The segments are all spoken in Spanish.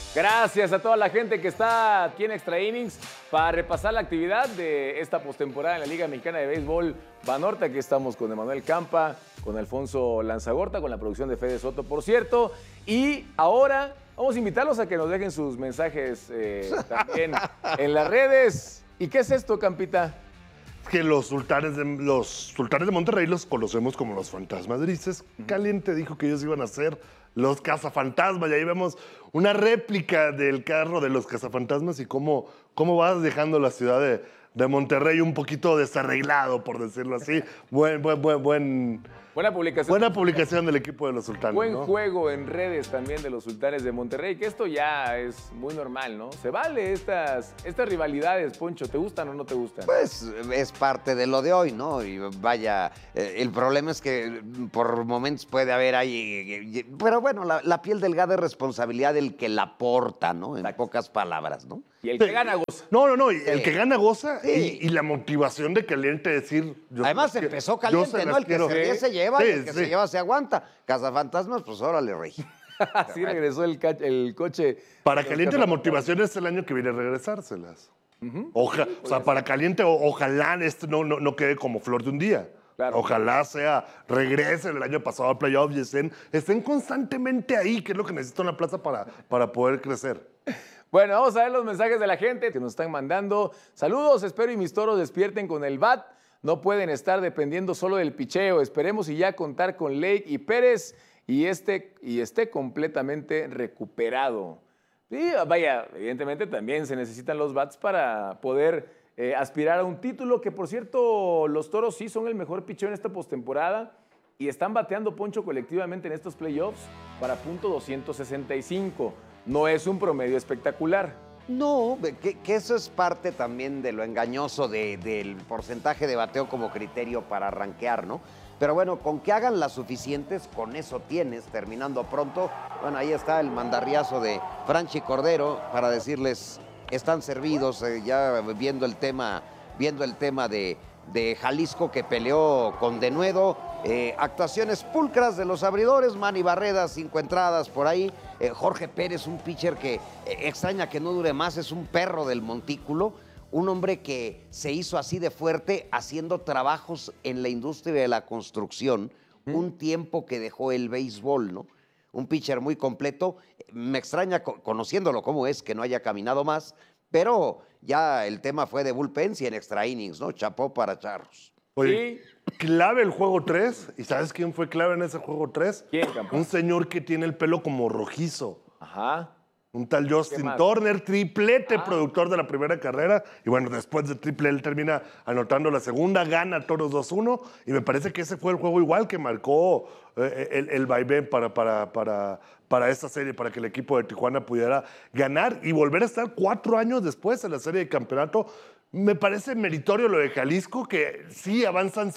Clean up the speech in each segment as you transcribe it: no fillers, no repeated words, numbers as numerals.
Gracias a toda la gente que está aquí en Extra Innings para repasar la actividad de esta postemporada en la Liga Mexicana de Béisbol Banorte. Aquí estamos con Emanuel Campa, con Alfonso Lanzagorta, con la producción de Fede Soto, por cierto. Y ahora vamos a invitarlos a que nos dejen sus mensajes también en las redes. ¿Y qué es esto, Campita? Que los sultanes de Monterrey los conocemos como los fantasmas grises. Caliente dijo que ellos iban a ser los cazafantasmas, y ahí vemos una réplica del carro de los cazafantasmas y cómo vas dejando la ciudad de Monterrey un poquito desarreglado, por decirlo así. Buena publicación. Buena publicación del equipo de los sultanes. Buen ¿no? juego en redes también de los sultanes de Monterrey, que esto ya es muy normal, ¿no? Se vale estas rivalidades, Poncho. ¿Te gustan o no te gustan? Pues es parte de lo de hoy, ¿no? Y vaya, el problema es que por momentos puede haber ahí. Pero bueno, la piel delgada es responsabilidad del que la porta, ¿no? En pocas palabras, ¿no? Y el que gana goza. No, el que gana goza y la motivación de Caliente decir... Además empezó Caliente, ¿no? El que se ríe se lleva y el que se lleva se aguanta. Cazafantasmas, pues órale, rey. Así regresó el coche. Para Caliente la motivación es el año que viene regresárselas. O sea, para Caliente ojalá esto no quede como flor de un día. Claro. Ojalá regresen el año pasado al playoff y estén constantemente ahí, que es lo que necesita una plaza para poder crecer. Bueno, vamos a ver los mensajes de la gente que nos están mandando. Saludos, espero y mis toros despierten con el bat. No pueden estar dependiendo solo del picheo. Esperemos y ya contar con Lake y Pérez y esté completamente recuperado. Y vaya, evidentemente también se necesitan los bats para poder aspirar a un título, que por cierto, los toros sí son el mejor picheo en esta postemporada y están bateando, Poncho, colectivamente en estos playoffs para .265. No es un promedio espectacular. No, que eso es parte también de lo engañoso del porcentaje de bateo como criterio para rankear, ¿no? Pero bueno, con que hagan las suficientes, con eso tienes, terminando pronto. Bueno, ahí está el mandarriazo de Franchi Cordero para decirles, están servidos, ya viendo el tema de Jalisco, que peleó con denuedo. Actuaciones pulcras de los abridores, Manny Barreda, 5 entradas por ahí. Jorge Pérez, un pitcher que extraña que no dure más, es un perro del montículo. Un hombre que se hizo así de fuerte haciendo trabajos en la industria de la construcción, un tiempo que dejó el béisbol, ¿no? Un pitcher muy completo. Me extraña, conociéndolo cómo es, que no haya caminado más, pero ya el tema fue de bullpens y en extra innings, ¿no? Chapó para Charros. Oye, clave el juego 3. ¿Y sabes quién fue clave en ese juego 3? ¿Quién, campeón? Un señor que tiene el pelo como rojizo. Ajá. Un tal Justin Turner, triplete productor de la primera carrera. Y bueno, después de triple, él termina anotando la segunda, gana Toros 2-1. Y me parece que ese fue el juego igual que marcó el vaivén para esta serie, para que el equipo de Tijuana pudiera ganar y volver a estar 4 años después en la serie de campeonato. Me parece meritorio lo de Jalisco, que sí avanzan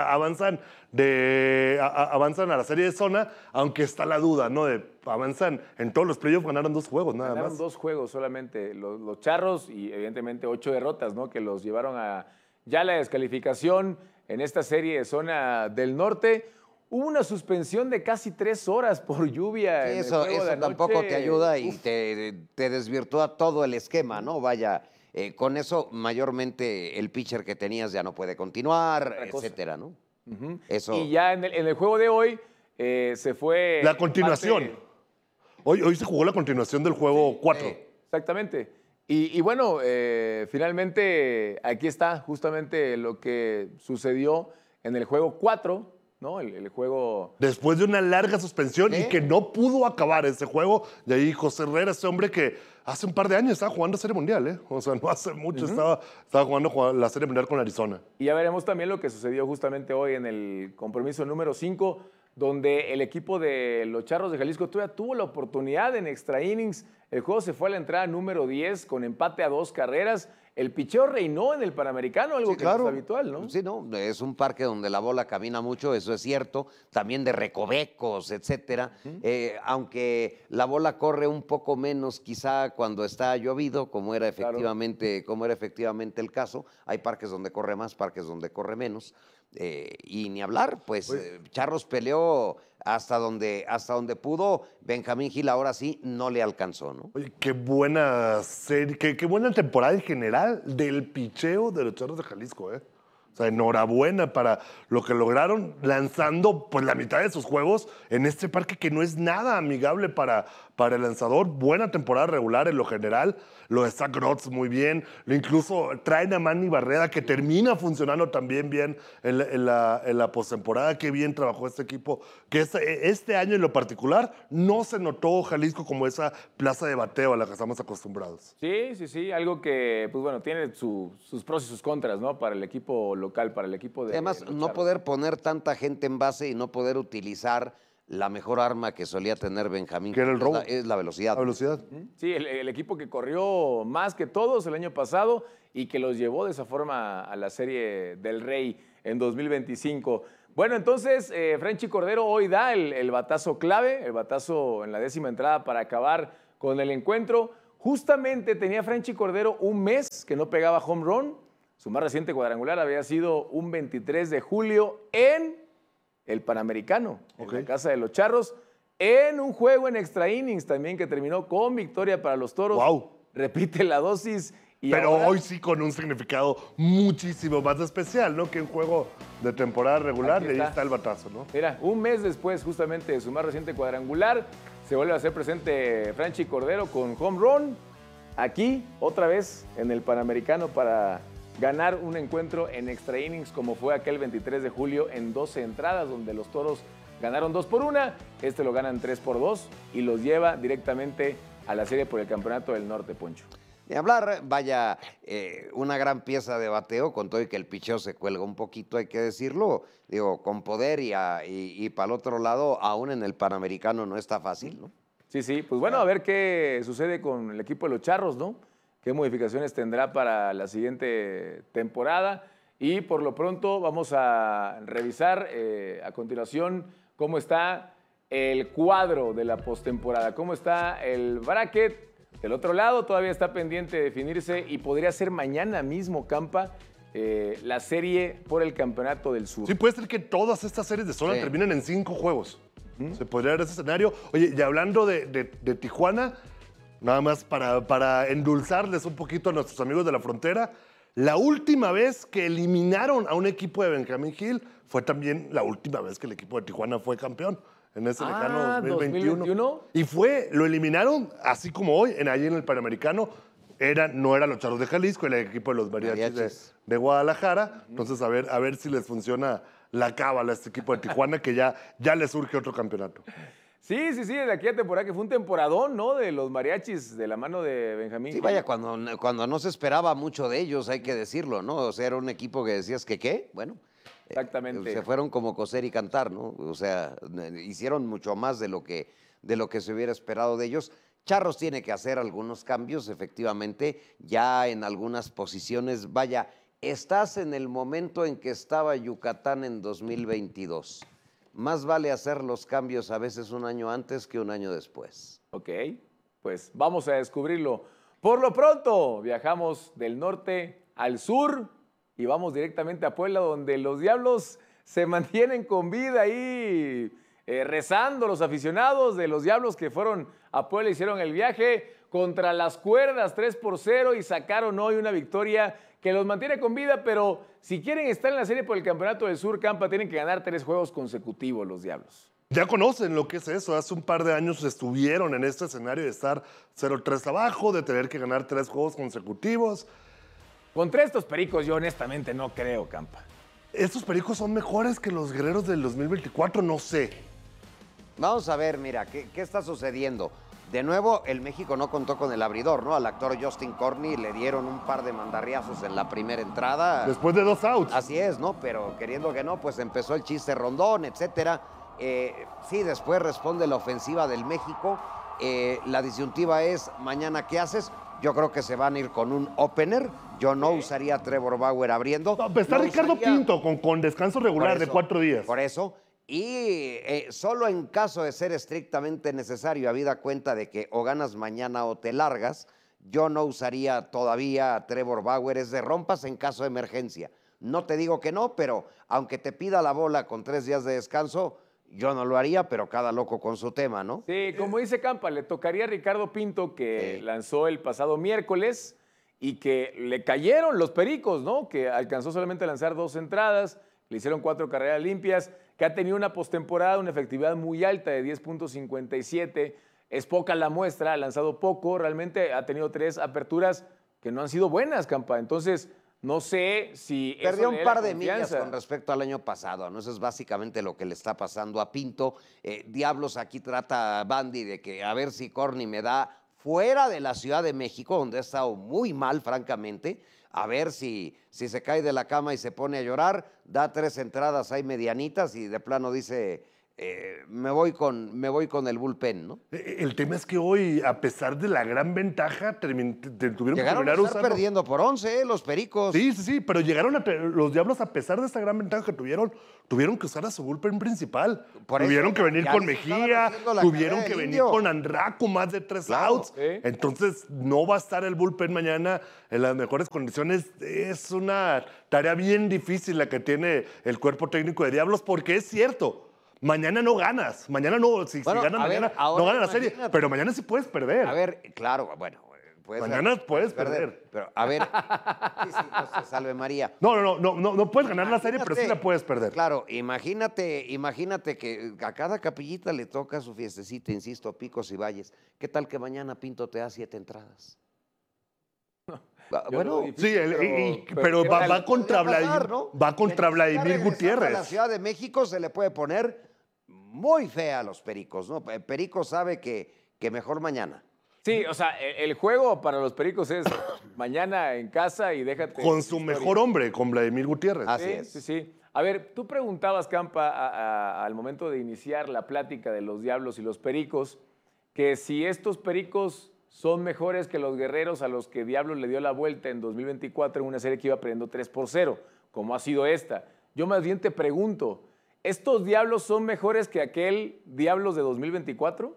a la serie de zona, aunque está la duda, ¿no? Avanzan en todos los playoffs, ganaron 2 juegos, nada más. Ganaron 2 juegos solamente, los Charros, y evidentemente 8 derrotas, ¿no? Que los llevaron a ya la descalificación en esta serie de zona del norte. Hubo una suspensión de casi 3 horas por lluvia. Sí, en eso el juego de tampoco anoche. te ayuda y te desvirtúa todo el esquema, ¿no? Vaya, con eso mayormente el pitcher que tenías ya no puede continuar, etcétera, ¿no? Eso. Y ya en el juego de hoy se fue... La continuación. Hoy se jugó la continuación del juego 4. Exactamente. Y bueno, finalmente aquí está justamente lo que sucedió en el juego 4, ¿no? El juego... Después de una larga suspensión y que no pudo acabar ese juego. Y ahí José Herrera, ese hombre que hace un par de años estaba jugando Serie Mundial, ¿eh? O sea, no hace mucho estaba jugando la Serie Mundial con Arizona. Y ya veremos también lo que sucedió justamente hoy en el compromiso número 5, donde el equipo de los Charros de Jalisco todavía tuvo la oportunidad en extra innings. El juego se fue a la entrada número 10 con empate a 2 carreras. El picheo reinó en el Panamericano, algo que no es habitual, ¿no? Sí, no, es un parque donde la bola camina mucho, eso es cierto, también de recovecos, etcétera. Aunque la bola corre un poco menos quizá cuando está llovido, como era efectivamente el caso. Hay parques donde corre más, parques donde corre menos. Y ni hablar, pues Charros peleó hasta donde pudo. Benjamín Gil ahora sí no le alcanzó, ¿no? Oye, qué buena serie, qué buena temporada en general del picheo de los Charros de Jalisco, ¿eh? O sea, enhorabuena para lo que lograron lanzando pues la mitad de sus juegos en este parque que no es nada amigable para el lanzador. Buena temporada regular en lo general. Lo de Zach Rotz muy bien. Incluso traen a Manny Barrera que termina funcionando también bien en la postemporada. Qué bien trabajó este equipo. Que este año en lo particular no se notó Jalisco como esa plaza de bateo a la que estamos acostumbrados. Sí. Algo que, pues bueno, tiene sus pros y sus contras, ¿no? Para el equipo local, para el equipo de... Además, no poder poner tanta gente en base y no poder utilizar la mejor arma que solía tener Benjamín. Que era el robo. Es la velocidad. La velocidad. Sí, el equipo que corrió más que todos el año pasado y que los llevó de esa forma a la Serie del Rey en 2025. Bueno, entonces, Frenchy Cordero hoy da el batazo clave, el batazo en la 10ª entrada para acabar con el encuentro. Justamente tenía Frenchy Cordero un mes que no pegaba home run. Su más reciente cuadrangular había sido un 23 de julio en el Panamericano, en la casa de los Charros, en un juego en extra innings también que terminó con victoria para los Toros. ¡Wow! Repite la dosis. Pero ahora, hoy sí con un significado muchísimo más especial, ¿no? Que un juego de temporada regular, y ahí está el batazo, ¿no? Mira, un mes después justamente de su más reciente cuadrangular, se vuelve a hacer presente Frenchy Cordero con home run, aquí otra vez en el Panamericano para ganar un encuentro en extra innings como fue aquel 23 de julio en 12 entradas donde los Toros ganaron 2-1, este lo ganan 3-2 y los lleva directamente a la serie por el Campeonato del Norte, Poncho. De hablar, vaya, una gran pieza de bateo, con todo y que el picheo se cuelga un poquito, hay que decirlo, digo, con poder y para el otro lado, aún en el Panamericano no está fácil, ¿no? Sí, pues bueno, a ver qué sucede con el equipo de los Charros, ¿no? Qué modificaciones tendrá para la siguiente temporada. Y por lo pronto vamos a revisar a continuación cómo está el cuadro de la postemporada, cómo está el bracket. Del otro lado todavía está pendiente de definirse y podría ser mañana mismo, Campa, la serie por el Campeonato del Sur. Sí, puede ser que todas estas series de zona terminen en 5 juegos. Se podría dar ese escenario. Oye, y hablando de Tijuana, nada más para endulzarles un poquito a nuestros amigos de la frontera, la última vez que eliminaron a un equipo de Benjamín Gil fue también la última vez que el equipo de Tijuana fue campeón en ese lejano 2021. Y lo eliminaron así como hoy, allí en el Panamericano. No eran los Charros de Jalisco, era el equipo de los Mariachis de Guadalajara. Entonces, a ver si les funciona la cábala a este equipo de Tijuana, que ya les surge otro campeonato. Sí, de aquella temporada que fue un temporadón, ¿no? De los Mariachis, de la mano de Benjamín. Sí, vaya, cuando no se esperaba mucho de ellos, hay que decirlo, ¿no? O sea, era un equipo que decías que, ¿qué? Bueno. Exactamente. Se fueron como coser y cantar, ¿no? O sea, hicieron mucho más de lo que se hubiera esperado de ellos. Charros tiene que hacer algunos cambios, efectivamente, ya en algunas posiciones. Vaya, estás en el momento en que estaba Yucatán en 2022. Más vale hacer los cambios a veces un año antes que un año después. Ok, pues vamos a descubrirlo. Por lo pronto, viajamos del norte al sur y vamos directamente a Puebla, donde los Diablos se mantienen con vida ahí, rezando los aficionados de los Diablos que fueron a Puebla, hicieron el viaje contra las cuerdas 3-0 y sacaron hoy una victoria que los mantiene con vida, pero si quieren estar en la serie por el Campeonato del Sur, Campa, tienen que ganar 3 juegos consecutivos los Diablos. Ya conocen lo que es eso. Hace un par de años estuvieron en este escenario de estar 0-3 abajo, de tener que ganar 3 juegos consecutivos. Contra estos Pericos yo honestamente no creo, Campa. Estos Pericos son mejores que los Guerreros del 2024, no sé. Vamos a ver, mira, ¿qué está sucediendo? De nuevo, el México no contó con el abridor, ¿no? Al actor Justin Corney le dieron un par de mandarriazos en la primera entrada. Después de 2 outs. Así es, ¿no? Pero queriendo que no, pues empezó el chiste Rondón, etcétera. Sí, después responde la ofensiva del México. La disyuntiva es, mañana, ¿qué haces? Yo creo que se van a ir con un opener. Yo no usaría a Trevor Bauer abriendo. No, está Ricardo Pinto con descanso regular de 4 días. Por eso. Y solo en caso de ser estrictamente necesario, habida cuenta de que o ganas mañana o te largas, yo no usaría todavía a Trevor Bauer, es de rompas en caso de emergencia. No te digo que no, pero aunque te pida la bola con 3 días de descanso, Yo no lo haría, pero cada loco con su tema, ¿no? Sí, como dice Campa, le tocaría a Ricardo Pinto, que lanzó el pasado miércoles y que le cayeron los Pericos, ¿no? Que alcanzó solamente a lanzar 2 entradas, le hicieron 4 carreras limpias, que ha tenido una postemporada, una efectividad muy alta de 10.57. Es poca la muestra, ha lanzado poco, realmente ha tenido 3 aperturas que no han sido buenas, Campa. Entonces, no sé si Perdió eso un le da par la de millas confianza. con respecto al año pasado, ¿no? Eso es básicamente lo que le está pasando a Pinto. Diablos, aquí trata Bandy de que a ver si Corny me da fuera de la Ciudad de México, donde ha estado muy mal, francamente, a ver si se cae de la cama y se pone a llorar, da 3 entradas ahí medianitas y de plano dice, me voy con el bullpen, ¿no? El tema es que hoy, a pesar de la gran ventaja, tuvieron que Llegaron a terminar estar usando. perdiendo por 11, los Pericos. Sí, pero llegaron los Diablos, a pesar de esta gran ventaja que tuvieron que usar a su bullpen principal. Por eso, Tuvieron que venir ya con les estaban Mejía, haciendo la tuvieron carrera que del venir indio. con Andraco, más de 3 Claro, outs. sí. Entonces, no va a estar el bullpen mañana en las mejores condiciones. Es una tarea bien difícil la que tiene el cuerpo técnico de Diablos, porque es cierto. Mañana no ganas. Mañana no. Si Bueno, ganas a ver, mañana, ahora no ganas la serie. imagínate. Pero mañana sí puedes perder. A ver, claro, bueno. Mañana puedes perder. Pero, a ver, sí, no se salve María. No puedes ganar la serie, pero sí Imagínate, la puedes perder. Claro, imagínate que a cada capillita le toca su fiestecita, insisto, picos y valles. ¿Qué tal que mañana Pinto te da 7 entradas? Yo lo Bueno, difícil, Pero va podría contra pasar, ¿no? va contra Que ya Vladimir regresando Gutiérrez. a la Ciudad de México se le puede poner muy fea a los Pericos, ¿no? Perico sabe que mejor mañana. Sí, o sea, el juego para los Pericos es mañana en casa y déjate. Con su mejor hombre, con Vladimir Gutiérrez. Así Sí, es. sí, sí. A ver, tú preguntabas, Campa, al momento de iniciar la plática de los Diablos y los Pericos, que si estos Pericos son mejores que los Guerreros a los que Diablos le dio la vuelta en 2024 en una serie que iba perdiendo 3-0, como ha sido esta. Yo más bien te pregunto, ¿estos Diablos son mejores que aquel Diablos de 2024?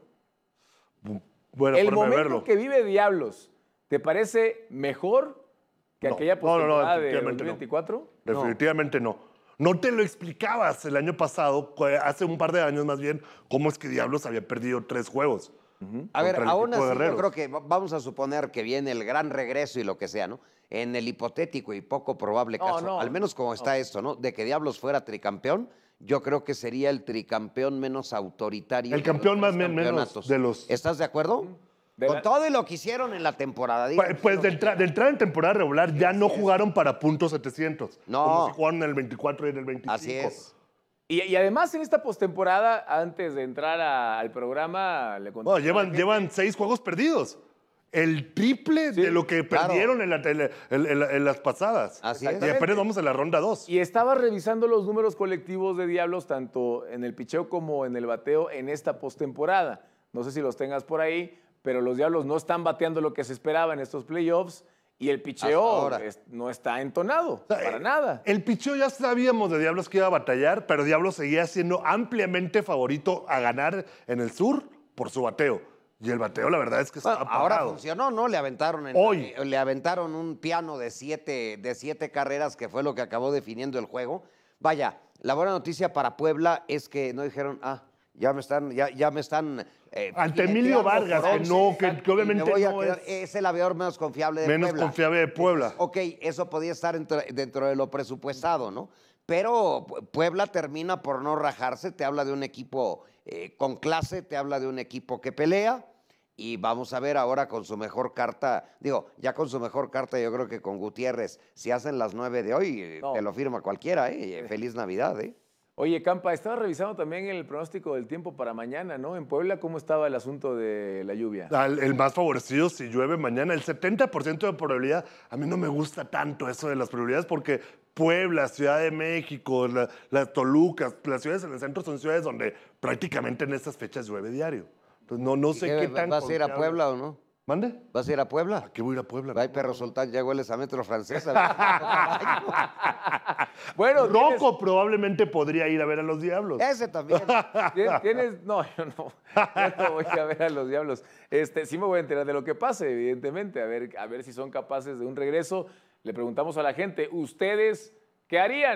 Bueno, El forma de momento verlo. que vive Diablos, ¿te parece mejor que No, aquella no, postemporada de definitivamente no. 2024? Definitivamente no. No te lo explicabas el año pasado, hace un par de años más bien, cómo es que Diablos había perdido 3 juegos. A ver, contra el aún equipo de así yo Guerreros. creo que vamos a suponer que viene el gran regreso y lo que sea, ¿no? En el hipotético y poco probable No, caso, no, al menos como está esto, ¿no? De que Diablos fuera tricampeón, yo creo que sería el tricampeón menos autoritario. El de los campeón tres menos campeonatos. de los... ¿Estás de acuerdo? Con todo y lo que hicieron en la temporada. digo, Pues de entrar en temporada regular ya no jugaron para puntos 700. No. Como si jugaron en el 24 y en el 25. Así es. Y además en esta postemporada, antes de entrar al programa, le conté. Bueno, llevan 6 juegos perdidos. El triple de lo que claro. perdieron en las pasadas. Así Y es. apenas vamos a la ronda 2. Y estaba revisando los números colectivos de Diablos, tanto en el picheo como en el bateo, en esta postemporada. No sé si los tengas por ahí, pero los Diablos no están bateando lo que se esperaba en estos playoffs y el Hasta picheo ahora. no está entonado, para nada. El picheo ya sabíamos de Diablos que iba a batallar, pero Diablos seguía siendo ampliamente favorito a ganar en el sur por su bateo. Y el bateo, la verdad es que está Bueno, ahora apagado. funcionó, ¿no? Le aventaron Hoy. le aventaron un piano de siete carreras, que fue lo que acabó definiendo el juego. Vaya, la buena noticia para Puebla es que no dijeron, ya me están Ante Emilio fileteando Vargas, por que no, 11, que y me obviamente voy a no quedar- es el aviador menos confiable de menos Puebla. confiable de Puebla. Ok, eso podía estar dentro de lo presupuestado, ¿no? Pero Puebla termina por no rajarse, te habla de un equipo con clase, te habla de un equipo que pelea, y vamos a ver ahora con su mejor carta, ya con su mejor carta yo creo que con Gutiérrez, si hacen las 9 de hoy, No. te lo firma cualquiera, Feliz Navidad, Oye, Campa, estaba revisando también el pronóstico del tiempo para mañana, ¿no? En Puebla, ¿cómo estaba el asunto de la lluvia? El más favorecido si llueve mañana, el 70% de probabilidad. A mí no me gusta tanto eso de las probabilidades porque Puebla, Ciudad de México, las Tolucas, las ciudades en el centro son ciudades donde prácticamente en estas fechas llueve diario. Entonces no sé qué tan ¿Vas a ir a confiable. Puebla o no? ¿Mande? ¿Vas a ir a Puebla? ¿A qué voy a ir a Puebla? Ay, perro Sultán, ya hueles a metro francesa. Bueno, Rocco probablemente podría ir a ver a los Diablos. Ese también. No, yo no voy a ver a los Diablos. Sí me voy a enterar de lo que pase, evidentemente, a ver si son capaces de un regreso. Le preguntamos a la gente, ¿ustedes qué harían?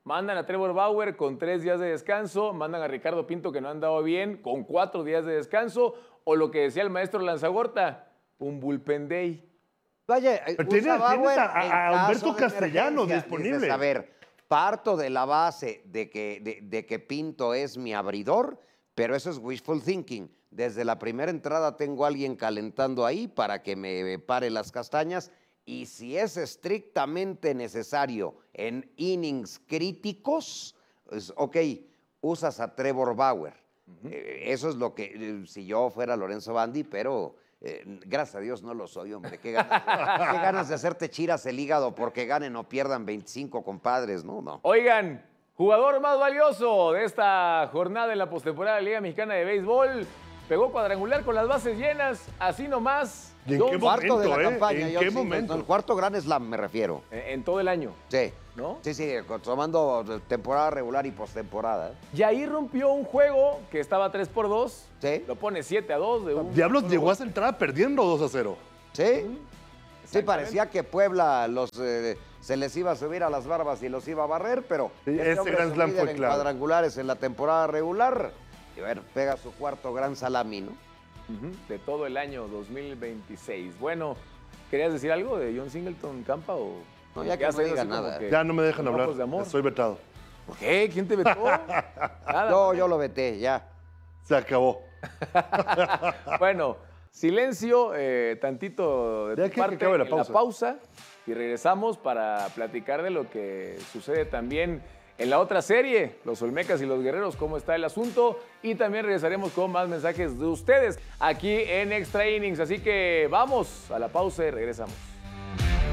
mandan a Trevor Bauer con 3 días de descanso, mandan a Ricardo Pinto que no ha andado bien con 4 días de descanso, o lo que decía el maestro Lanzagorta, un bullpen day. Vaya, Pero tienes a Humberto Castellanos disponible. Dices, a ver, parto de la base de que Pinto es mi abridor, pero eso es wishful thinking. Desde la primera entrada tengo a alguien calentando ahí para que me pare las castañas. Y si es estrictamente necesario en innings críticos, pues, ok, usas a Trevor Bauer. Eso es lo que, si yo fuera Lorenzo Bandi, pero gracias a Dios no lo soy, hombre. Qué ganas de hacerte chiras el hígado porque ganen o pierdan 25 compadres, ¿no? No. Oigan, jugador más valioso de esta jornada en la postemporada de la Liga Mexicana de Béisbol. Pegó cuadrangular con las bases llenas, así nomás. ¿Y en qué Cuarto de la momento, campaña. ¿En qué momento? El cuarto Grand Slam me refiero. En todo el año. Sí. ¿No? Sí, tomando temporada regular y postemporada. Y ahí rompió un juego que estaba 3-2. Sí. Lo pone 7-2. De un Diablos solo llegó gol. a esa entrada perdiendo 2-0. Sí. Sí, parecía que Puebla se les iba a subir a las barbas y los iba a barrer, pero Sí, este ese hombre Grand es Slam líder fue en clave. cuadrangulares en la temporada regular. Y bueno, pega su cuarto gran salami, ¿no? De todo el año 2026. Bueno, ¿querías decir algo de John Singleton Campa o...? No, ya que no se diga así como nada. que Ya no me dejan con hablar. ojos de amor. Estoy vetado. ¿Qué? ¿Quién te vetó? Nada. Yo lo veté, ya. Se acabó. Bueno, silencio, tantito de Ya tu que parte acabe la en pausa. la pausa y regresamos para platicar de lo que sucede también en la otra serie, los Olmecas y los Guerreros, cómo está el asunto, y también regresaremos con más mensajes de ustedes aquí en Extra Innings. Así que vamos a la pausa y regresamos.